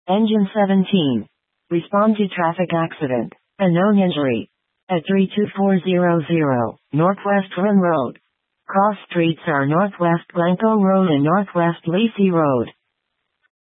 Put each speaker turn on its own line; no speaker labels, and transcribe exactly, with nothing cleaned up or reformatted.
Engine seventeen. Respond to traffic accident. A known injury. At three two four zero zero, Northwest Run Road. Cross streets are Northwest Blanco Road and Northwest Lacey Road.